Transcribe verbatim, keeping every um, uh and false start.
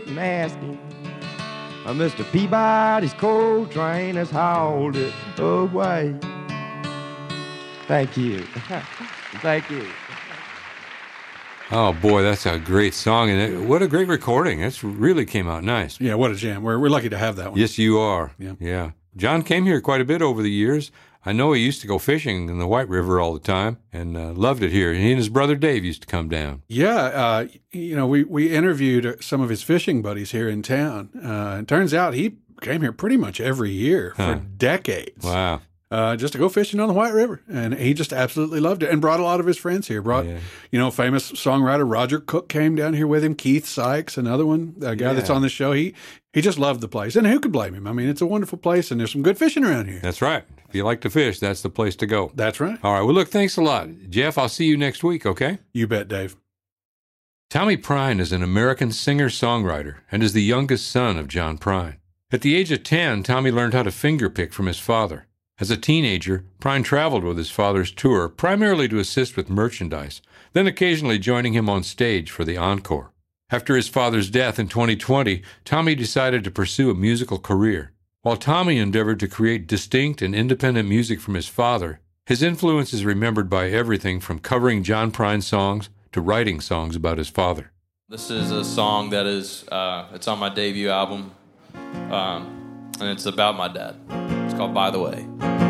and ask him. Uh, Mister Peabody's coal train has hauled it away. Thank you. Thank you. Oh, boy, that's a great song. And it, what a great recording. It's really came out nice. Yeah, what a jam. We're, we're lucky to have that one. Yes, you are. Yeah. Yeah. John came here quite a bit over the years. I know he used to go fishing in the White River all the time and uh, loved it here. He and his brother Dave used to come down. Yeah, uh, you know, we, we interviewed some of his fishing buddies here in town. Uh, and turns out he came here pretty much every year for Huh. decades. Wow. Uh, just to go fishing on the White River. And he just absolutely loved it and brought a lot of his friends here. Brought, Yeah. you know, famous songwriter Roger Cook came down here with him. Keith Sykes, another one, a guy Yeah. that's on the show. He he just loved the place. And who could blame him? I mean, it's a wonderful place and there's some good fishing around here. That's right. If you like to fish, that's the place to go. That's right. All right. Well, look, thanks a lot. Jeff, I'll see you next week, okay? You bet, Dave. Tommy Prine is an American singer-songwriter and is the youngest son of John Prine. At the age of ten, Tommy learned how to fingerpick from his father. As a teenager, Prine traveled with his father's tour, primarily to assist with merchandise, then occasionally joining him on stage for the encore. After his father's death in twenty twenty, Tommy decided to pursue a musical career. While Tommy endeavored to create distinct and independent music from his father, his influence is remembered by everything from covering John Prine songs to writing songs about his father. This is a song that is, uh, it's on my debut album, um, and it's about my dad. It's called By the Way.